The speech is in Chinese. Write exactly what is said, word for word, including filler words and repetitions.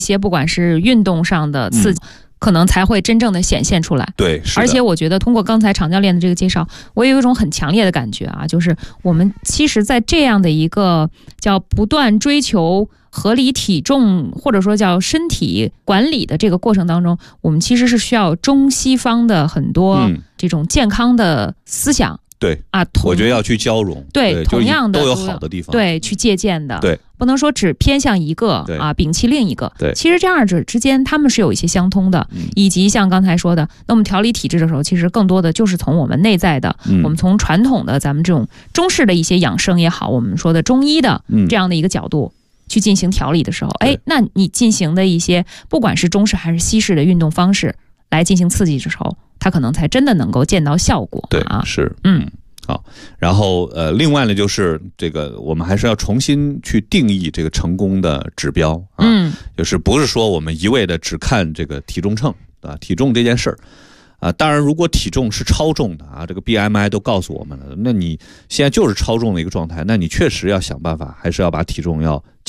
些不管是运动上的刺激、嗯，可能才会真正的显现出来。 对， 而且我觉得通过刚才常教练的这个介绍，我有一种很强烈的感觉啊，就是我们其实在这样的一个叫不断追求合理体重或者说叫身体管理的这个过程当中，我们其实是需要中西方的很多这种健康的思想。嗯对啊， 我觉得要去交融， 对， 对同样的都有好的地方， 对，去借鉴的， 对， 不能说只偏向一个啊，摒弃另一个， 对， 其实这二者之间他们是有一些相通的， 嗯、 以及像刚才说的，那我们调理体质的时候，其实更多的就是从我们内在的，嗯、我们从传统的咱们这种中式的一些养生也好，我们说的中医的这样的一个角度。嗯去进行调理的时候，哎，那你进行的一些不管是中式还是西式的运动方式来进行刺激的时候，它可能才真的能够见到效果。 对啊， 是， 嗯， 好。然后呃，另外呢，就是这个我们还是要重新去定义这个成功的指标啊，嗯，就是不是说我们一味的只看这个体重秤啊，体重这件事儿。啊，当然，如果体重是超重的啊，这个 B M I 都告诉我们了，那你现在就是超重的一个状态，那你确实要想办法，还是要把体重要